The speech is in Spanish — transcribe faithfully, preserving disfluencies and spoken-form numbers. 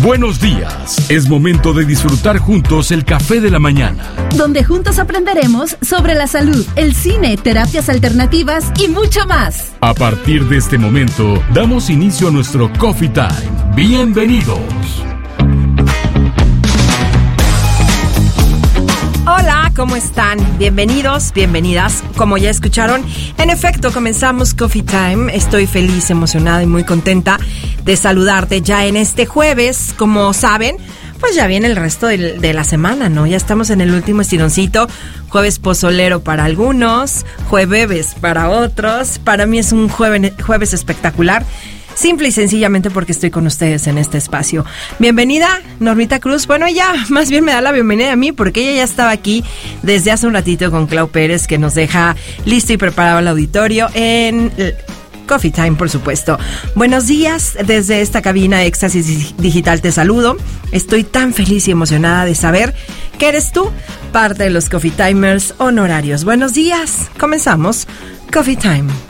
Buenos días. Es momento de disfrutar juntos el café de la mañana, donde juntos aprenderemos sobre la salud, el cine, terapias alternativas y mucho más. A partir de este momento, damos inicio a nuestro Coffee Time. Bienvenidos. Hola, ¿cómo están? Bienvenidos, bienvenidas. Como ya escucharon, en efecto, comenzamos Coffee Time. Estoy feliz, emocionada y muy contenta de saludarte ya en este jueves. Como saben, pues ya viene el resto de, de la semana, ¿no? Ya estamos en el último estironcito. Jueves pozolero para algunos, jueves para otros. Para mí es un jueves, jueves espectacular. Simple y sencillamente porque estoy con ustedes en este espacio. Bienvenida, Normita Cruz. Bueno, ella más bien me da la bienvenida a mí porque ella ya estaba aquí desde hace un ratito con Clau Pérez, que nos deja listo y preparado el auditorio en Coffee Time, por supuesto. Buenos días desde esta cabina Éxtasis Digital, te saludo. Estoy tan feliz y emocionada de saber que eres tú parte de los Coffee Timers honorarios. Buenos días, comenzamos Coffee Time.